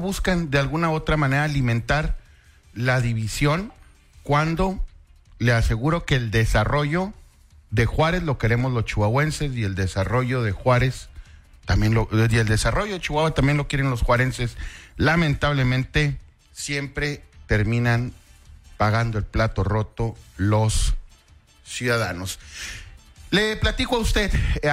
buscan de alguna u otra manera alimentar la división cuando le aseguro que el desarrollo de Juárez lo queremos los chihuahuenses y el desarrollo de Juárez también y el desarrollo de Chihuahua también lo quieren los juarenses. Lamentablemente siempre terminan pagando el plato roto los ciudadanos. Le platico a usted,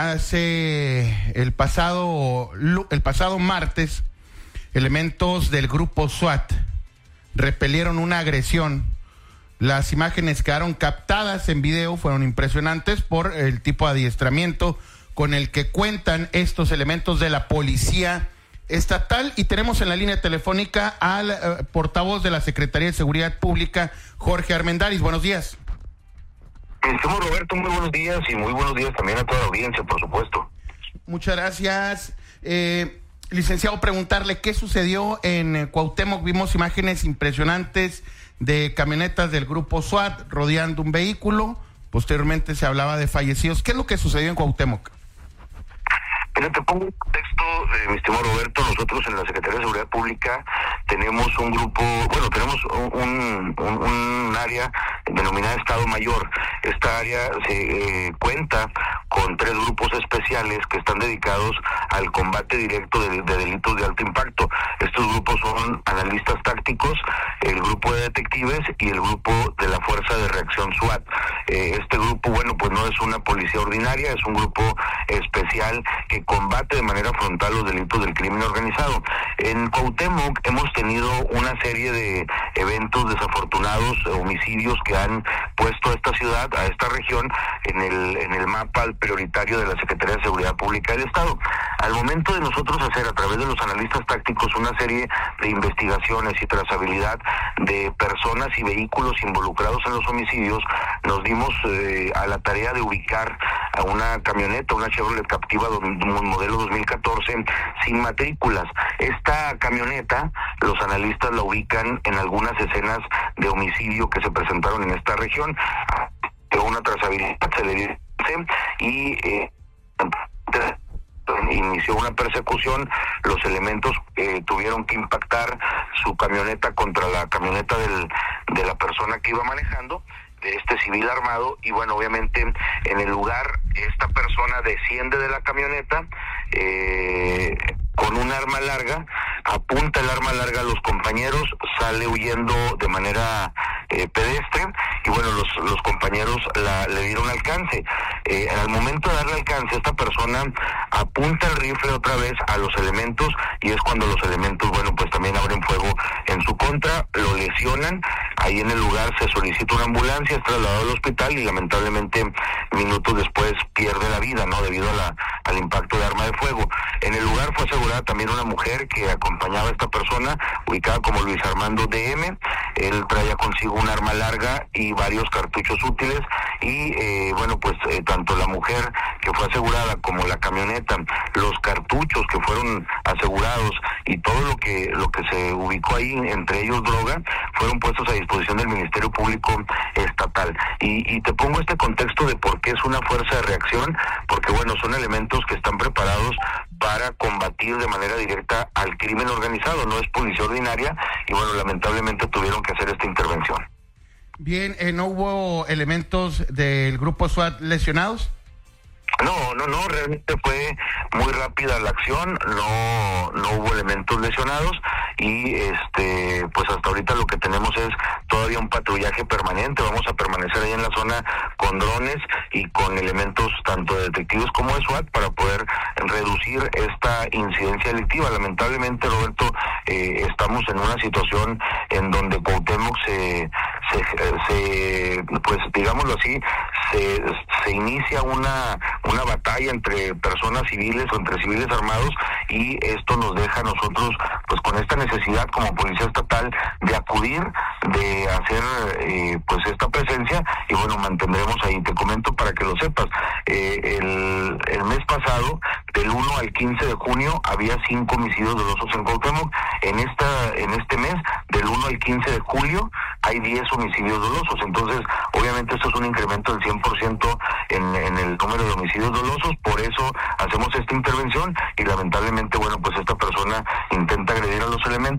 el pasado martes, elementos del grupo SWAT repelieron una agresión. Las imágenes quedaron captadas en video, fueron impresionantes por el tipo de adiestramiento con el que cuentan estos elementos de la policía estatal. Y tenemos en la línea telefónica al portavoz de la Secretaría de Seguridad Pública, Jorge Armendáriz. Buenos días. Estimado Roberto, muy buenos días y muy buenos días también a toda la audiencia, por supuesto. Muchas gracias. Licenciado, preguntarle qué sucedió en Cuauhtémoc. Vimos imágenes impresionantes de camionetas del grupo SWAT rodeando un vehículo. Posteriormente se hablaba de fallecidos. ¿Qué es lo que sucedió en Cuauhtémoc? Mira, te pongo un contexto, mi estimado Roberto. Nosotros en la Secretaría de Seguridad Pública tenemos un grupo, tenemos un área denominada Estado Mayor. Esta área se cuenta con 3 grupos especiales que están dedicados al combate directo de delitos de alto impacto. Estos grupos son analistas tácticos, el grupo de detectives y el grupo de la Fuerza de Reacción SWAT. Este grupo, pues no es una policía ordinaria, es un grupo especial que combate de manera frontal los delitos del crimen organizado. En Cuauhtémoc hemos tenido una serie de eventos desafortunados, homicidios que han puesto a esta ciudad, a esta región, en el mapa prioritario de la Secretaría de Seguridad Pública del Estado. Al momento de nosotros hacer a través de los analistas tácticos una serie de investigaciones y trazabilidad de personas y vehículos involucrados en los homicidios, nos dimos a la tarea de ubicar a una camioneta, una Chevrolet Captiva modelo 2014 sin matrículas. Esta camioneta, los analistas la ubican en algunas escenas de homicidio que se presentaron en esta región. Una trazabilidad se le dio y inició una persecución. Los elementos tuvieron que impactar su camioneta contra la camioneta de la persona que iba manejando, de este civil armado, y obviamente en el lugar esta persona desciende de la camioneta con un arma larga, apunta el arma larga a los compañeros, sale huyendo de manera pedestre, y los compañeros le dieron alcance. Al momento de darle alcance, esta persona apunta el rifle otra vez a los elementos, y es cuando los elementos, pues también abren fuego en su contra, lo lesionan. Ahí en el lugar se solicita una ambulancia, es trasladado al hospital y lamentablemente minutos después pierde la vida, debido al impacto de arma de fuego. En el lugar fue asegurada también una mujer que acompañaba a esta persona, ubicada como Luis Armando DM. Él traía consigo un arma larga y varios cartuchos útiles, y tanto la mujer que fue asegurada como la camioneta, los cartuchos que fueron asegurados y todo lo que se ubicó ahí, entre ellos droga, fueron puestos a disposición del Ministerio Público Estatal. Y te pongo este contexto de por qué es una fuerza de reacción, porque son elementos que están preparados para combatir de manera directa al crimen organizado, no es policía ordinaria, y lamentablemente tuvieron que hacer esta intervención. Bien, ¿no hubo elementos del grupo SWAT lesionados? No, realmente fue muy rápida la acción, no hubo elementos lesionados, y pues hasta ahorita lo que tenemos es todavía un patrullaje permanente. Vamos a permanecer ahí en la zona con drones y con elementos tanto de detectives como de SWAT para poder reducir esta incidencia delictiva. Lamentablemente, Roberto, estamos en una situación en donde Cuauhtémoc pues digámoslo así, se inicia una batalla entre personas civiles o entre civiles armados, y esto nos deja a nosotros pues con esta necesidad como policía estatal de acudir, de hacer pues esta presencia, y mantendremos ahí. Te comento para que lo sepas, el mes pasado, del 1 al 15 de junio, había 5 homicidios dolosos en Cuauhtémoc. En este mes, del 1 al 15 de julio, hay 10 homicidios dolosos. Entonces, obviamente esto es un incremento del 100% en el número de homicidios dolosos. Por eso hacemos esta intervención, y lamentablemente, pues esta persona intenta agredir a los elementos.